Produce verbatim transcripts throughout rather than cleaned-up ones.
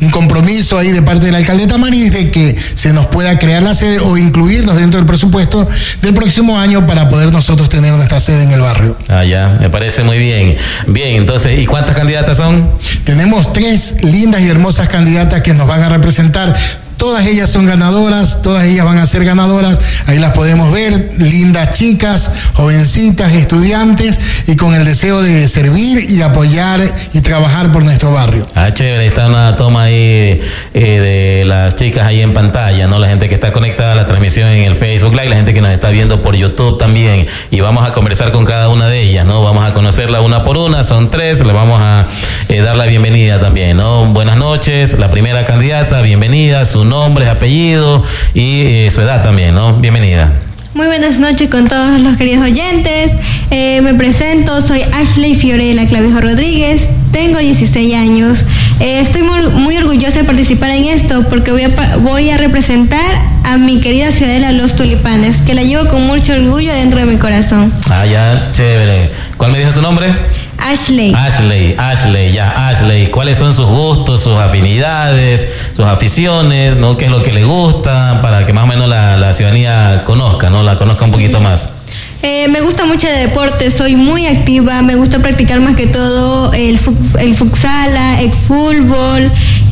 un compromiso ahí de parte del alcalde Tamaris de que se nos pueda crear la sede o incluirnos dentro del presupuesto del próximo año para poder nosotros tener nuestra sede en el barrio. Ah, ya, me parece muy bien. Bien, entonces, ¿y cuántas candidatas son? Tenemos tres lindas y hermosas candidatas que nos van a representar. Todas ellas son ganadoras, todas ellas van a ser ganadoras, ahí las podemos ver, lindas chicas, jovencitas, estudiantes y con el deseo de servir y apoyar y trabajar por nuestro barrio. Ah, chévere, está una toma ahí eh, de las chicas ahí en pantalla, ¿no? La gente que está conectada a la transmisión en el Facebook Live, la gente que nos está viendo por YouTube también, y vamos a conversar con cada una de ellas, ¿no? Vamos a conocerla una por una, son tres, le vamos a eh, dar la bienvenida también, ¿no? Buenas noches, la primera candidata, bienvenida, su nombre, apellido y eh, su edad también, ¿no? Bienvenida. Muy buenas noches con todos los queridos oyentes. Eh, me presento, soy Ashley Fiorella Clavijo Rodríguez, tengo dieciséis años. Eh, estoy muy, muy orgullosa de participar en esto porque voy a, voy a representar a mi querida ciudadela Los Tulipanes, que la llevo con mucho orgullo dentro de mi corazón. Ah, ya, chévere. ¿Cuál me dijo su nombre? Ashley. Ashley, Ashley, ya, Ashley. ¿Cuáles son sus gustos, sus afinidades, sus aficiones, ¿no? ¿Qué es lo que le gusta para que más o menos la, la ciudadanía conozca, ¿no? La conozca un poquito más. Eh, me gusta mucho el deporte, soy muy activa, me gusta practicar más que todo el, el futsal, el fútbol,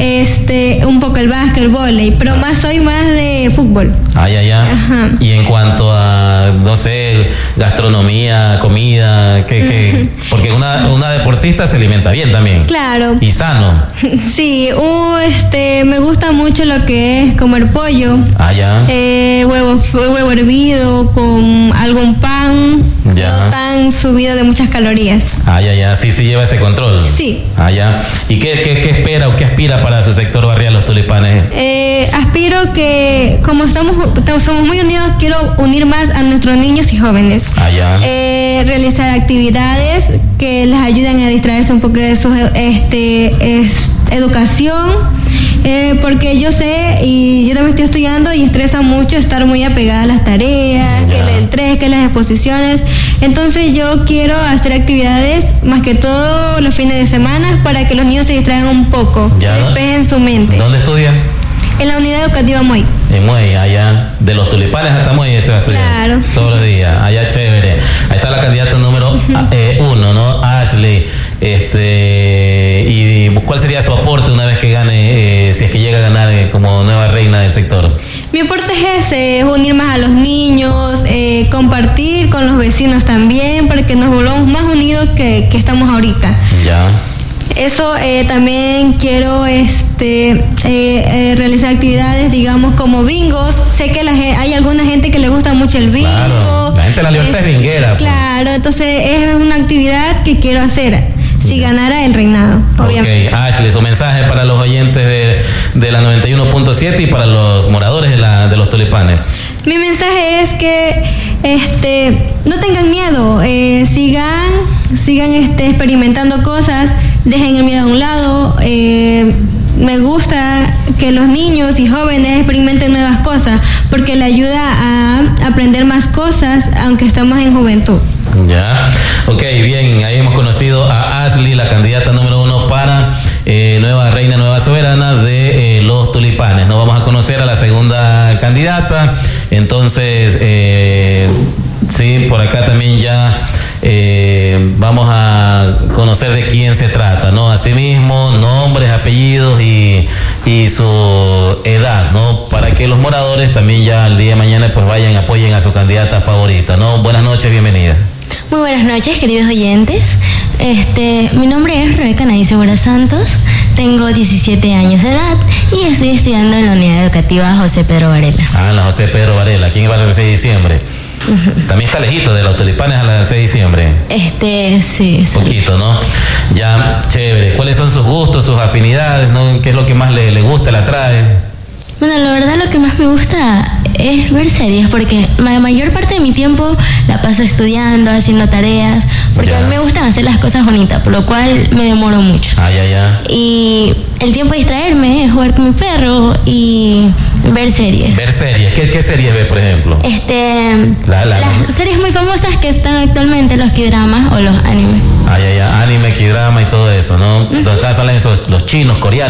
este, un poco el básquet, el vóley, pero más soy más de fútbol. Ah, ya, ya. Ajá. Y en cuanto a, no sé, gastronomía, comida, ¿qué, qué? Porque una, una deportista se alimenta bien también. Claro. Y sano. Sí, uh, este, me gusta mucho lo que es comer pollo. Ah, ya. Eh, huevo, huevo hervido con algún pan. Ya. No tan subido de muchas calorías. Ah, ya, ya. Sí, sí lleva ese control. Sí. Ah, ya. ¿Y qué, qué, qué espera o qué aspira para su sector barrial Los Tulipanes? Eh, aspiro que, como estamos, somos muy unidos, quiero unir más a nuestros niños y jóvenes. Ah, ya. Eh, realizar actividades que les ayuden a distraerse un poco de su este, es, educación. Eh, porque yo sé, y yo también estoy estudiando y estresa mucho estar muy apegada a las tareas, yeah. que el estrés, que las exposiciones. Entonces yo quiero hacer actividades más que todo los fines de semana para que los niños se distraigan un poco, yeah. despejen su mente. ¿Dónde estudia? En la unidad educativa Muey. En Muey, allá, de Los Tulipanes hasta Muey se va a estudiar. Claro. Todos los días, allá chévere. Ahí está la candidata número uh-huh. eh, uno, ¿no? Ashley. Este, y ¿cuál sería su aporte una vez que gane, eh, si es que llega a ganar eh, como nueva reina del sector? Mi aporte es ese, es unir más a los niños, eh, compartir con los vecinos también, para que nos volvamos más unidos que, que estamos ahorita. Ya. Eso eh, también quiero este eh, eh, realizar actividades, digamos, como bingos. Sé que la, hay alguna gente que le gusta mucho el bingo. Claro, la gente de la libertad es, es binguera. Claro, pues. Entonces es una actividad que quiero hacer si ganara el reinado, obviamente. Ok, Ashley, su mensaje para los oyentes de, de la noventa y uno punto siete y para los moradores de, la, de Los Tulipanes. Mi mensaje es que este, no tengan miedo, eh, sigan, sigan este, experimentando cosas, dejen el miedo a un lado. Eh, me gusta que los niños y jóvenes experimenten nuevas cosas porque le ayuda a aprender más cosas aunque estamos en juventud. Ya, ok, bien, ahí hemos conocido a Ashley, la candidata número uno para eh, nueva reina, nueva soberana de eh, Los Tulipanes. Nos vamos a conocer a la segunda candidata. Entonces, eh, sí, por acá también ya eh, vamos a conocer de quién se trata, ¿no? Asimismo, nombres, apellidos y, y su edad, ¿no? Para que los moradores también ya el día de mañana pues vayan, apoyen a su candidata favorita, ¿no? Buenas noches, bienvenida. Muy buenas noches, queridos oyentes. Este, mi nombre es Rebeca Naí Segura Santos, tengo diecisiete años de edad y estoy estudiando en la unidad educativa José Pedro Varela. Ah, la José Pedro Varela, ¿quién va el seis de diciembre? Uh-huh. También está lejito de Los Tulipanes a la seis de diciembre. Este, sí. Un poquito, ¿no? Ya, chévere. ¿Cuáles son sus gustos, sus afinidades, ¿no? ¿Qué es lo que más le, le gusta, le atrae? Bueno, la verdad lo que más me gusta es ver series, porque la mayor parte de mi tiempo la paso estudiando, haciendo tareas, porque ya. a mí me gustan hacer las cosas bonitas, por lo cual me demoro mucho. Ah, ya, ya. Y el tiempo de distraerme es jugar con mi perro y ver series. Ver series. ¿Qué, qué series ve, por ejemplo? Este, la, la, las la... series muy famosas que están actualmente, los K-dramas o los animes. Ah, ya, ya. Anime, K-drama y todo eso, ¿no? Uh-huh. Donde salen esos, los chinos, coreanos.